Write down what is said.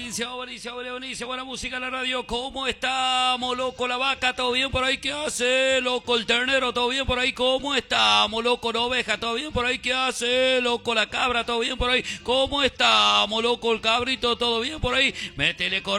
buenísimo, buenísimo, buenísimo. Buena música en la radio. ¿Cómo estamos, loco? La vaca, ¿todo bien por ahí? ¿Qué hace, loco? El ternero, ¿todo bien por ahí? ¿Cómo estamos, loco? La oveja, ¿todo bien por ahí? ¿Qué hace, loco? La cabra, ¿todo bien por ahí? ¿Cómo estamos, loco? El cabrito, ¿todo bien por ahí? Métele con